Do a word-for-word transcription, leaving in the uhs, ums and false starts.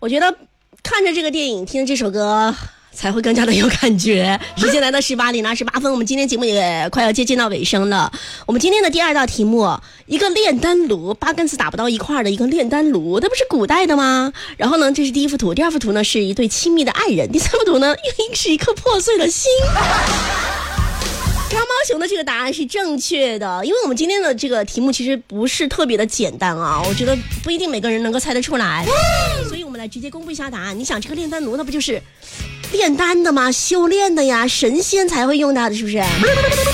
我觉得看着这个电影，听着这首歌才会更加的有感觉。时间来到十八点二十八分，我们今天节目也快要接近到尾声了。我们今天的第二道题目，一个炼丹炉，八根刺打不到一块的一个炼丹炉，它不是古代的吗？然后呢，这是第一幅图，第二幅图呢是一对亲密的爱人，第三幅图呢是一颗破碎的心。长毛熊的这个答案是正确的，因为我们今天的这个题目其实不是特别的简单啊，我觉得不一定每个人能够猜得出来，所以我们来直接公布一下答案。你想这个炼丹炉，那不就是炼丹的吗？修炼的呀，神仙才会用它的，是不是？